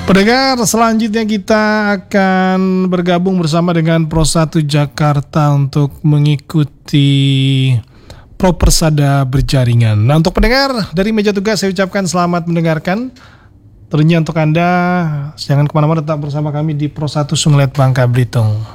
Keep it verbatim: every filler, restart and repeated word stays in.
Pendengar, selanjutnya kita akan bergabung bersama dengan Pro satu Jakarta untuk mengikuti Propersada berjaringan. Nah, untuk pendengar dari meja tugas saya ucapkan selamat mendengarkan. Tentunya untuk Anda jangan kemana-mana, tetap bersama kami di Pro satu Sunglet Bangka Belitung.